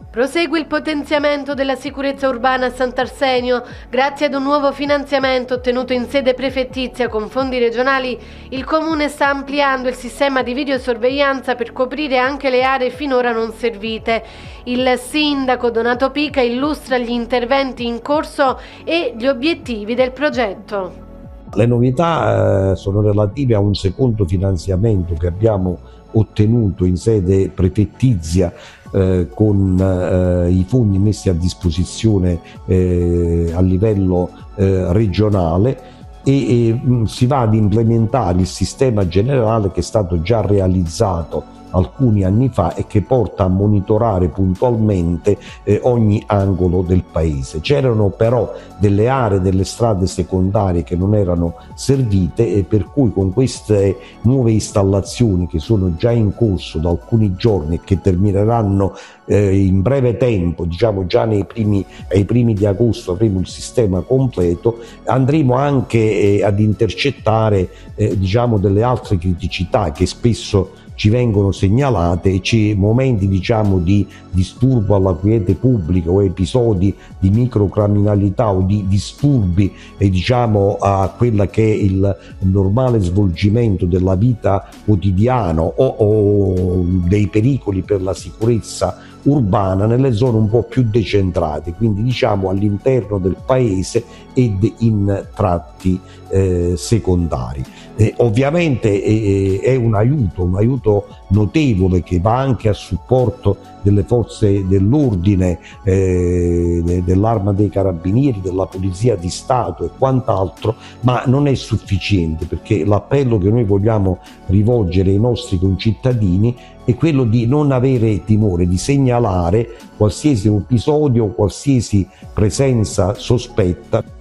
Prosegue il potenziamento della sicurezza urbana a Sant'Arsenio. Grazie ad un nuovo finanziamento ottenuto in sede prefettizia con fondi regionali, il Comune sta ampliando il sistema di videosorveglianza per coprire anche le aree finora non servite. Il sindaco Donato Pica illustra gli interventi in corso e gli obiettivi del progetto. Le novità sono relative a un secondo finanziamento che abbiamo ottenuto in sede prefettizia con i fondi messi a disposizione a livello regionale e si va ad implementare il sistema generale che è stato già realizzato alcuni anni fa e che porta a monitorare puntualmente ogni angolo del paese. C'erano però delle aree, delle strade secondarie che non erano servite e per cui con queste nuove installazioni che sono già in corso da alcuni giorni e che termineranno in breve tempo, diciamo già ai primi di agosto avremo il sistema completo, andremo anche ad intercettare diciamo delle altre criticità che spesso ci vengono segnalate e c'è momenti diciamo di disturbo alla quiete pubblica o episodi di microcriminalità o di disturbi diciamo a quella che è il normale svolgimento della vita quotidiana o dei pericoli per la sicurezza urbana nelle zone un po' più decentrate, quindi diciamo all'interno del paese ed in tratti secondari. Ovviamente è un aiuto notevole che va anche a supporto delle forze dell'ordine, dell'Arma dei Carabinieri, della Polizia di Stato e quant'altro, ma non è sufficiente, perché l'appello che noi vogliamo rivolgere ai nostri concittadini è quello di non avere timore, di segnalare qualsiasi episodio, qualsiasi presenza sospetta.